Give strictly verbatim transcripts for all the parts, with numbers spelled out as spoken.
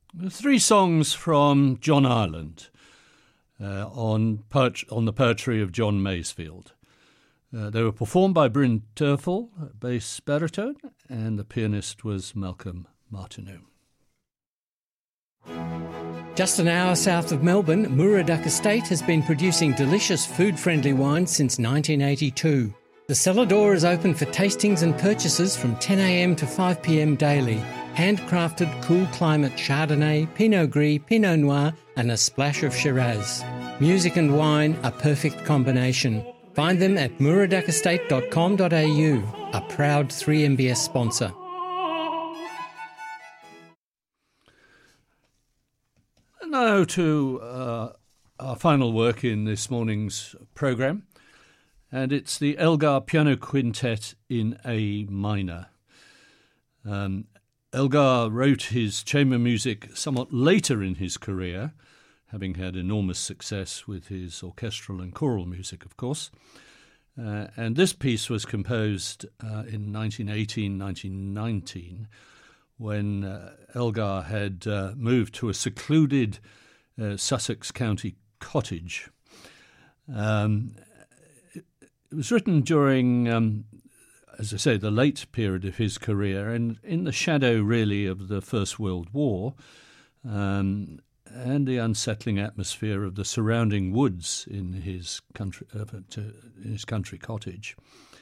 Three songs from John Ireland uh, on, poet- on the poetry of John Masefield. Uh, they were performed by Bryn Terfel, bass baritone, and the pianist was Malcolm Martineau. Just an hour south of Melbourne, Muraduck Estate has been producing delicious food-friendly wine since nineteen eighty-two. The cellar door is open for tastings and purchases from ten a.m. to five p.m. daily. Handcrafted cool climate Chardonnay, Pinot Gris, Pinot Noir and a splash of Shiraz. Music and wine, a perfect combination. Find them at muraduck estate dot com dot a u, a proud three M B S sponsor. Now to uh, our final work in this morning's programme, and it's the Elgar Piano Quintet in A minor. Um, Elgar wrote his chamber music somewhat later in his career, having had enormous success with his orchestral and choral music, of course. Uh, and this piece was composed uh, in nineteen eighteen, nineteen nineteen, when uh, Elgar had uh, moved to a secluded uh, Sussex County cottage. Um, it, it was written during, um, as I say, the late period of his career, and in the shadow, really, of the First World War, um, and the unsettling atmosphere of the surrounding woods in his country, uh, to, in his country cottage.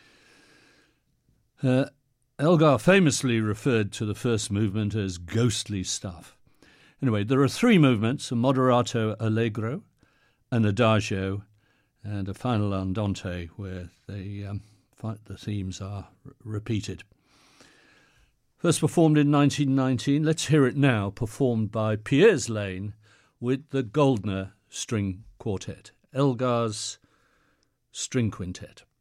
Uh, Elgar famously referred to the first movement as ghostly stuff. Anyway, there are three movements: a moderato allegro, an adagio, and a final andante where they, um, the themes are r- repeated. First performed in nineteen nineteen, let's hear it now, performed by Piers Lane with the Goldner String Quartet, Elgar's String Quintet.